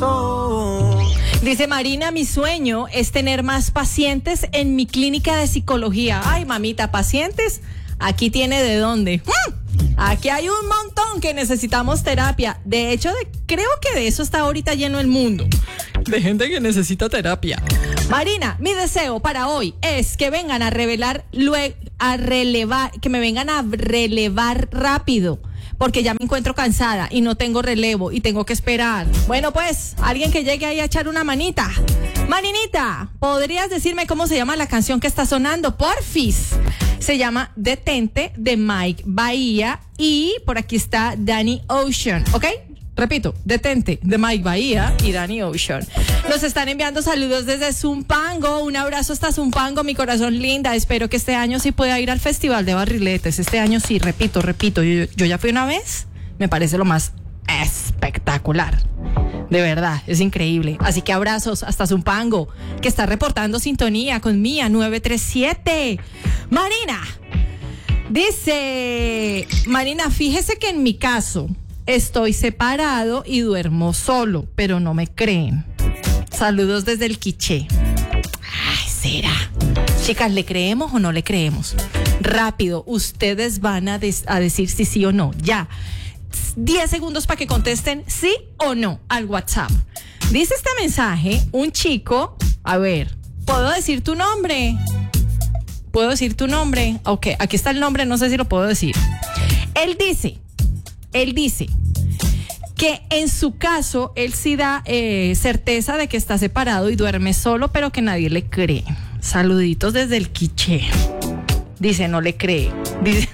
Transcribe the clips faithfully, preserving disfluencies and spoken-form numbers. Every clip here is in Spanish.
pasó. Dice Marina, mi sueño es tener más pacientes en mi clínica de psicología. Ay, mamita, pacientes, aquí tiene de dónde. ¡Mm! Aquí hay un montón que necesitamos terapia. De hecho, de, creo que de eso está ahorita lleno el mundo. De gente que necesita terapia. Marina, mi deseo para hoy es que vengan a revelar, luego, a relevar, que me vengan a relevar rápido. Porque ya me encuentro cansada y no tengo relevo y tengo que esperar. Bueno, pues, alguien que llegue ahí a echar una manita. Marinita, ¿podrías decirme cómo se llama la canción que está sonando? Porfis. Se llama Detente, de Mike Bahía. Y por aquí está Danny Ocean, ¿ok? Repito, Detente, de Mike Bahía y Danny Ocean. Nos están enviando saludos desde Zumpango. Un abrazo hasta Zumpango, mi corazón linda. Espero que este año sí pueda ir al Festival de Barriletes. Este año sí, repito, repito. Yo, yo ya fui una vez. Me parece lo más espectacular. De verdad, es increíble. Así que abrazos hasta Zumpango, que está reportando sintonía con Mía nueve tres siete. Marina, dice, Marina, fíjese que en mi caso estoy separado y duermo solo, pero no me creen. Saludos desde el Quiché. Ay, será. Chicas, ¿le creemos o no le creemos? Rápido, ustedes van a, des- a decir si sí o no. Ya. diez segundos para que contesten sí o no al WhatsApp. Dice este mensaje, un chico, a ver, ¿puedo decir tu nombre? ¿Puedo decir tu nombre? Ok, aquí está el nombre, no sé si lo puedo decir. Él dice, él dice que en su caso, él sí da eh, certeza de que está separado y duerme solo, pero que nadie le cree. Saluditos desde el Quiché. Dice, no le cree. Dice...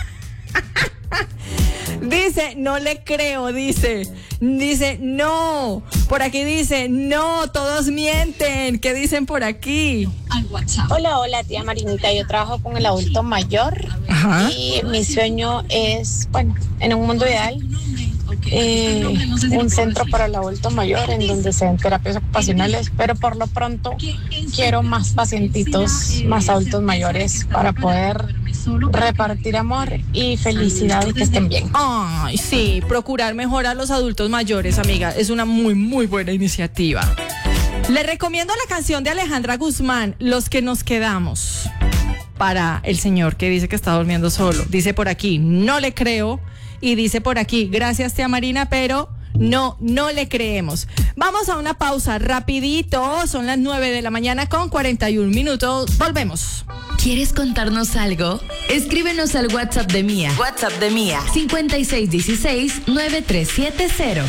Dice, no le creo, dice, dice, no, por aquí dice, no, todos mienten, ¿qué dicen por aquí? Al WhatsApp. Hola, hola, tía Marinita, yo trabajo con el adulto mayor. Ajá. Y mi sueño es, bueno, en un mundo ideal, eh, un centro para el adulto mayor en donde se den terapias ocupacionales, pero por lo pronto quiero más pacientitos, más adultos mayores para poder repartir amor y felicidad y que estén bien. Ay, sí, procurar mejor a los adultos mayores, amiga, es una muy, muy buena iniciativa. Le recomiendo la canción de Alejandra Guzmán, Los que nos quedamos, para el señor que dice que está durmiendo solo. Dice por aquí, no le creo, y dice por aquí, gracias tía Marina, pero no, no le creemos. Vamos a una pausa rapidito, son las nueve de la mañana con cuarenta y un minutos, volvemos. ¿Quieres contarnos algo? Escríbenos al WhatsApp de Mía. WhatsApp de Mía. cinco seis uno seis, nueve tres siete cero.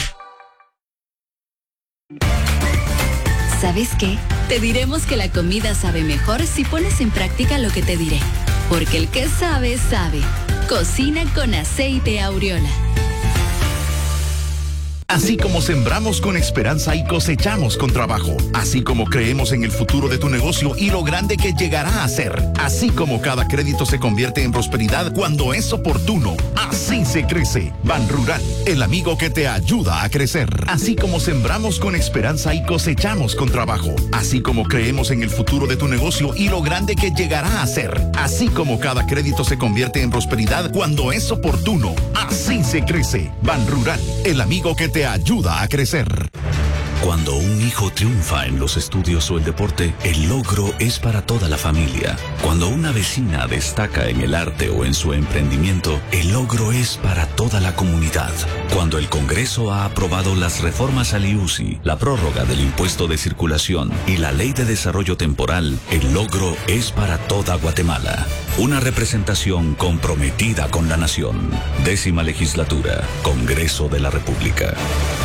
¿Sabes qué? Te diremos que la comida sabe mejor si pones en práctica lo que te diré. Porque el que sabe, sabe. Cocina con aceite Aureola. Así como sembramos con esperanza y cosechamos con trabajo. Así como creemos en el futuro de tu negocio y lo grande que llegará a ser. Así como cada crédito se convierte en prosperidad cuando es oportuno. Así se crece. Ban Rural, el amigo que te ayuda a crecer. Así como sembramos con esperanza y cosechamos con trabajo. Así como creemos en el futuro de tu negocio y lo grande que llegará a ser. Así como cada crédito se convierte en prosperidad cuando es oportuno. Así se crece. Ban Rural, el amigo que te ayuda a crecer. Cuando un hijo triunfa en los estudios o el deporte, el logro es para toda la familia. Cuando una vecina destaca en el arte o en su emprendimiento, el logro es para toda la comunidad. Cuando el Congreso ha aprobado las reformas al I U C I, la prórroga del impuesto de circulación y la ley de desarrollo temporal, el logro es para toda Guatemala. Una representación comprometida con la nación. Décima legislatura, Congreso de la República.